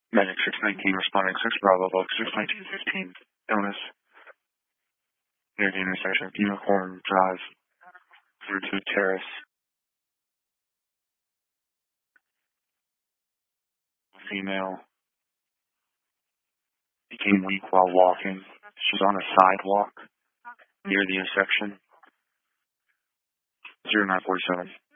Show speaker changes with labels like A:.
A: Medic 619 responding 6 Bravo Volk 61915. Illness near the intersection of Unicorn Drive, Route 2 Terrace. Female became weak while walking. She's on a sidewalk near the intersection. 0947.